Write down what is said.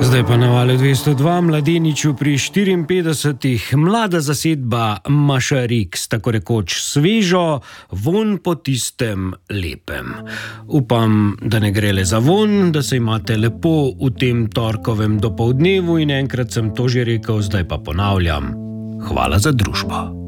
Zdaj pa na valu 202, mladeniču pri 54, mlada zasedba Mašarix, tako rekoč svežo, von po tistem lepem. Upam, da ne gre le za von, da se imate lepo v tem torkovem dopoldnevu in enkrat sem to že rekel, zdaj pa ponavljam. Hvala za družbo.